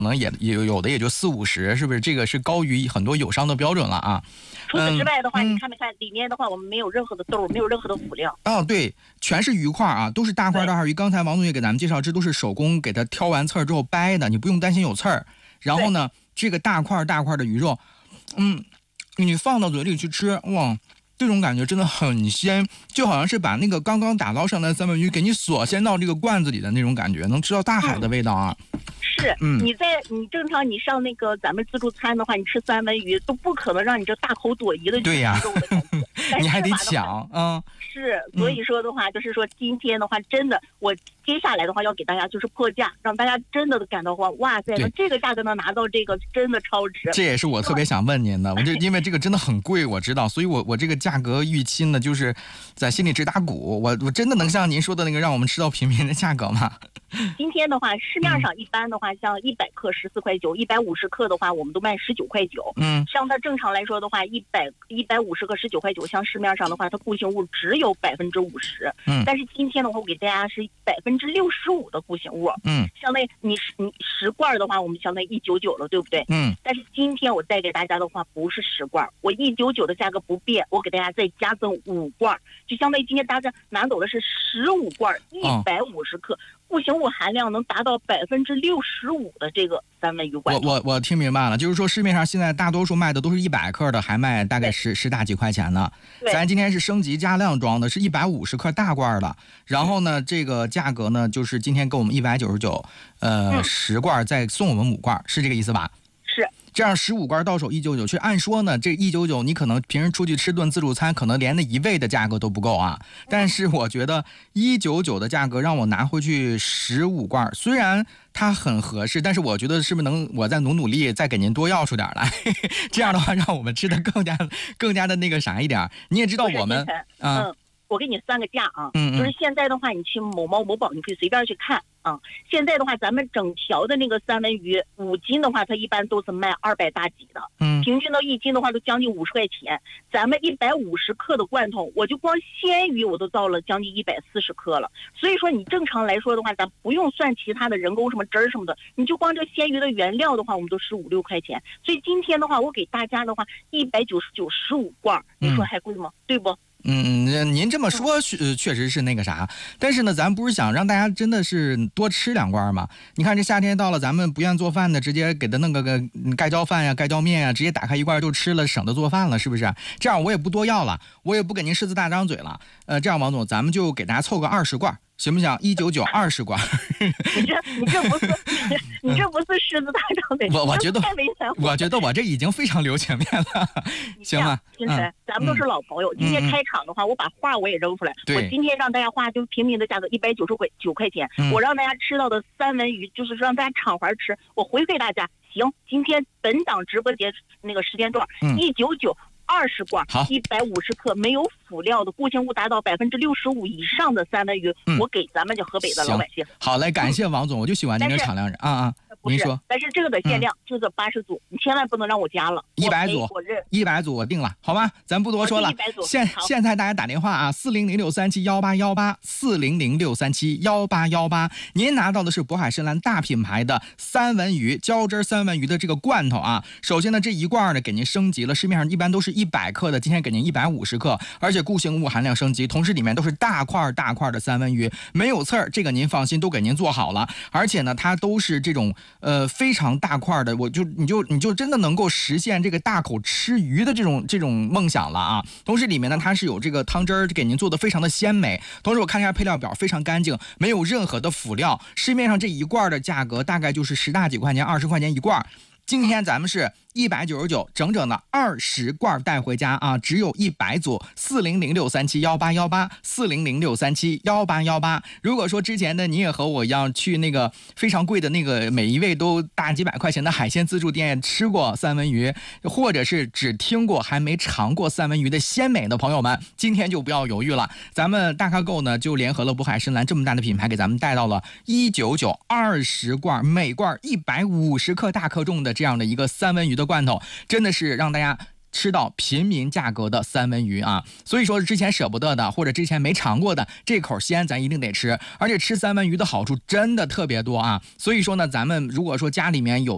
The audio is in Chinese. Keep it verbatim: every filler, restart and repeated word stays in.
可能也有有的也就四五十，是不是？这个是高于很多友商的标准了啊。 除此之外的话，嗯、你看没看里面的话，我们没有任何的豆，没有任何的辅料。 哦，对，全是鱼块啊，都是大块大块鱼。刚才王总也给咱们介绍，这都是手工给它挑完刺儿之后掰的，你不用担心有刺儿。然后呢，这个大块大块的鱼肉，嗯，你放到嘴里去吃，哇！这种感觉真的很鲜，就好像是把那个刚刚打捞上来的三文鱼给你锁鲜到这个罐子里的那种感觉，能吃到大海的味道啊。 嗯、是，嗯，你在你正常你上那个咱们自助餐的话，你吃三文鱼都不可能让你这大口朵颐的对呀、 啊， 你还得抢，嗯。 是，所以说的话，嗯、就是说今天的话，真的我接下来的话要给大家就是破价，让大家真的感到话，哇塞，那这个价格能拿到这个真的超值。 这也是我特别想问您的，我这因为这个真的很贵，我知道，所以我我这个价格预期呢，就是在心里直打鼓。我我真的能像您说的那个让我们吃到平民的价格吗？ 今天的话，市面上一般的话，像一百克十四块九，一百五十克的话，我们都卖十九块九。嗯，像它正常来说的话，一百一百五十克十九块九，像市面上的话，它固形物只有百分之五十。嗯，但是今天的话，我给大家是百分之六十五的固形物。嗯，相当于你你十罐的话，我们相当于一九九了，对不对？嗯，但是今天我带给大家的话，不是十罐，我一九九的价格不变，我给大家再加赠五罐，就相当于今天大家拿走的是十五罐，一百五十克。固形物含量能达到百分之六十五的这个三文鱼罐头。 我我我听明白了，就是说市面上现在大多数卖的都是一百克的，还卖大概十十大几块钱呢。咱今天是升级加量装的，是一百五十克大罐的。然后呢，这个价格呢，就是今天给我们一百九十九，呃，十、嗯、罐再送我们五罐，是这个意思吧？ 是。 这样十五罐到手一九九，其实按说呢，这一九九你可能平时出去吃顿自助餐，可能连那一位的价格都不够啊。但是我觉得一九九的价格让我拿回去十五罐，虽然它很合适，但是我觉得是不是能我再努努力，再给您多要出点来？这样的话，让我们吃的更加更加的那个啥一点。你也知道我们， 嗯。嗯我给你算个价啊，嗯嗯就是现在的话，你去某猫某宝，你可以随便去看啊。现在的话，咱们整条的那个三文鱼五斤的话，它一般都是卖二百大几的，嗯，平均到一斤的话都将近五十块钱。咱们一百五十克的罐头，我就光鲜鱼我都到了将近一百四十克了。所以说，你正常来说的话，咱不用算其他的人工什么汁儿什么的，你就光这鲜鱼的原料的话，我们都十五六块钱。所以今天的话，我给大家的话，一百九十九十五罐，你说还贵吗？嗯、对不？ 嗯，您这么说确确实是那个啥，但是呢，咱不是想让大家真的是多吃两罐吗？你看这夏天到了，咱们不愿做饭的，直接给他弄个个盖浇饭呀、盖浇面呀，直接打开一罐就吃了，省得做饭了，是不是？这样我也不多要了，我也不给您狮子大张嘴了。呃，这样王总，咱们就给大家凑个二十罐。行不行？一九九二十罐。 你这你这不是你这不是狮子大张嘴。 我我觉得我觉得我这已经非常留情面了。行吧， 金晨、嗯，咱们都是老朋友。嗯、今天开场的话，我把话我也扔出来。我今天让大家花就平民的价格一百九十块九块钱、嗯，我让大家吃到的三文鱼，就是让大家敞怀吃。我回馈大家，行，今天本档直播节那个时间段一九九。二十罐，一百五十克没有辅料的固形物达到百分之六十五以上的三文鱼、嗯，我给咱们就河北的老百姓。 好嘞，感谢王总，我就喜欢您这敞亮人啊啊！您说， 但是这个的限量、嗯、就这八十组，你千万不能让我加了。 一百组，一百组我定了，好吧？咱不多说了。现现在大家打电话啊，四零零六三七幺八幺八，四零零六三七幺八幺八。您拿到的是渤海参岚大品牌的三文鱼浇汁三文鱼的这个罐头啊。首先呢，这一罐呢给您升级了，市面上一般都是一百克的，今天给您一百五十克，而且固形物含量升级，同时里面都是大块大块的三文鱼，没有刺儿，这个您放心，都给您做好了。而且呢，它都是这种。呃，非常大块的，我就你就你就真的能够实现这个大口吃鱼的这种这种梦想了啊！同时里面呢，它是有这个汤汁儿给您做的非常的鲜美。同时我看一下配料表，非常干净，没有任何的辅料。市面上这一罐的价格大概就是十大几块钱，二十块钱一罐。今天咱们是一百九十九，整整的二十罐带回家啊！只有一百组，四零零六三七幺八幺八，四零零六三七幺八幺八。如果说之前呢，你也和我一样去那个非常贵的那个每一位都大几百块钱的海鲜自助店吃过三文鱼，或者是只听过还没尝过三文鱼的鲜美的朋友们，今天就不要犹豫了。咱们大咖购呢就联合了渤海参岚这么大的品牌，给咱们带到了一九九二十罐，每罐一百五十克大克重的这样的一个三文鱼的罐头，真的是让大家吃到平民价格的三文鱼啊！所以说之前舍不得的，或者之前没尝过的，这口鲜咱一定得吃。而且吃三文鱼的好处真的特别多啊！所以说呢，咱们如果说家里面有